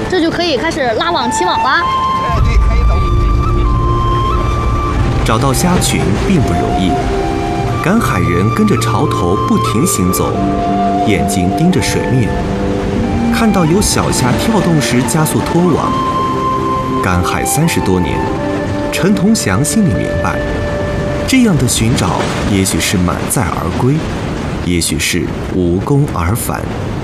这就可以开始拉网起网啦。 对，可以走。 找到虾群并不容易，赶海人跟着潮头不停行走，眼睛盯着水面，看到有小虾跳动时加速拖网。赶海30多年，陈同祥心里明白，这样的寻找也许是满载而归，也许是无功而返。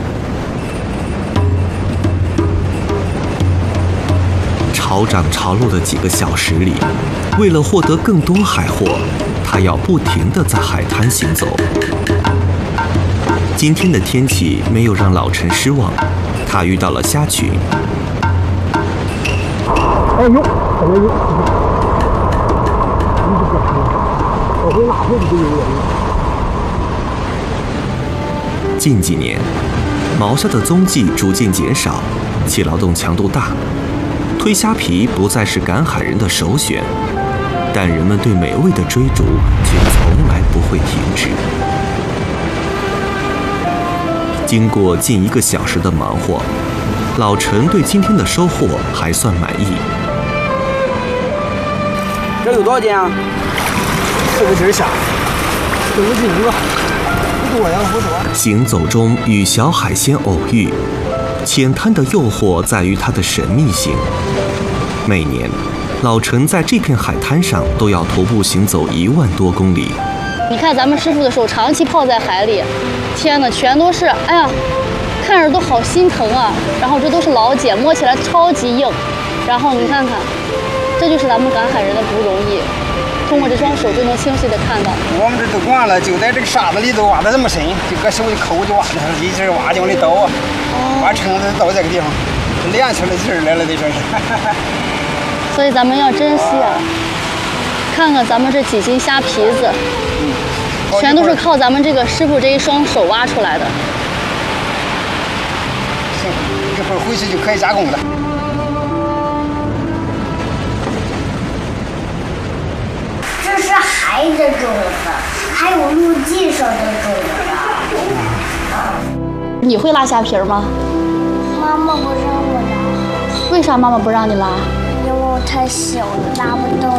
潮涨潮落的几个小时里，为了获得更多海货，他要不停地在海滩行走。今天的天气没有让老陈失望，他遇到了虾群。 哎呦，怎么有？我会哪会不有人？ 近几年，毛虾的踪迹逐渐减少，其劳动强度大，推虾皮不再是赶海人的首选，但人们对美味的追逐却从来不会停止。经过近1个小时的忙活，老陈对今天的收获还算满意。 这有多少斤啊 4-5斤虾，4-5斤一个，不多呀，不多。 行走中与小海鲜偶遇，浅滩的诱惑在于它的神秘性。每年，老陈在这片海滩上都要徒步行走1万多公里。 你看咱们师傅的手长期泡在海里，天哪，全都是，哎呀，看着都好心疼啊。然后这都是老茧，摸起来超级硬。然后你看看，这就是咱们赶海人的不容易，通过这双手就能清晰地看到。 我们这都惯了，就在这个沙子里头挖得这么深，就搁手一抠就挖的，一直挖就往里倒，挖撑子倒这个地方，练出来劲儿来了，这真是。 所以咱们要珍惜啊！看看咱们这几斤虾皮子，全都是靠咱们这个师傅这一双手挖出来的。 行，一会儿回去就可以加工了。 这是海的种子，还有陆地上的种子。 你会拉虾皮吗？ 妈妈不让我拉。 为啥妈妈不让你拉？ 因为我太小了，拉不动。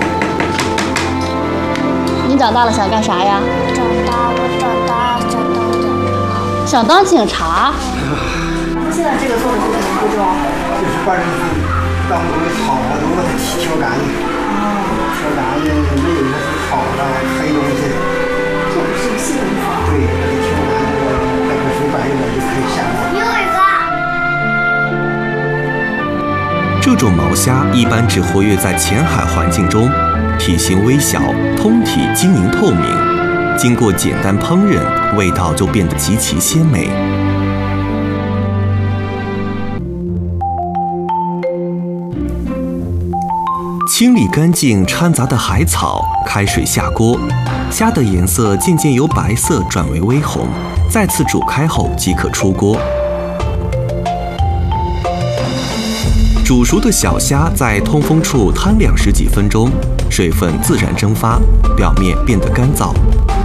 你长大了想干啥呀？ 我长大想当警察。 想当警察？ 现在这个做的是什么步骤？ 就是把这个当中的草啊都把它挑干净。挑干净，没有那些草啊黑东西。 这不是细工作。 对，把它挑干净，待会水白一点就可以下锅。 又一个。 这种毛虾一般只活跃在浅海环境中，体型微小，通体晶莹透明，经过简单烹饪，味道就变得极其鲜美。清理干净掺杂的海草，开水下锅，虾的颜色渐渐由白色转为微红，再次煮开后即可出锅。煮熟的小虾在通风处摊晾10几分钟，水分自然蒸发，表面变得干燥。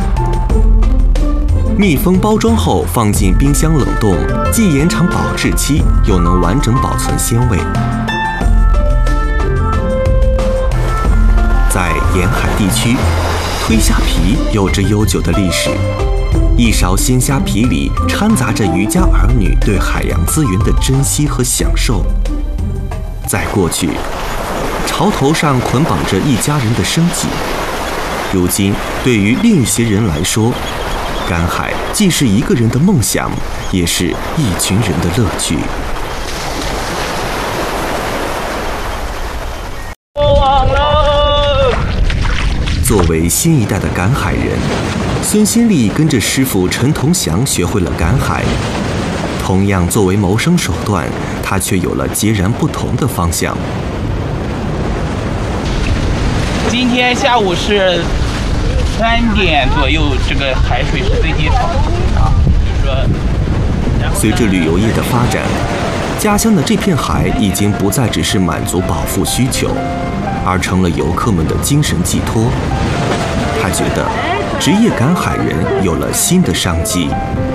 密封包装后放进冰箱冷冻，既延长保质期，又能完整保存鲜味。在沿海地区，推虾皮有着悠久的历史。一勺鲜虾皮里掺杂着渔家儿女对海洋资源的珍惜和享受。在过去，潮头上捆绑着一家人的生计。如今，对于另一些人来说，赶海既是一个人的梦想，也是一群人的乐趣。作为新一代的赶海人，孙新丽跟着师傅陈同祥学会了赶海。同样作为谋生手段，他却有了截然不同的方向。 今天下午是3点左右，这个海水是最低潮啊，就是说， 随着旅游业的发展，家乡的这片海已经不再只是满足饱腹需求，而成了游客们的精神寄托。他觉得，职业赶海人有了新的商机。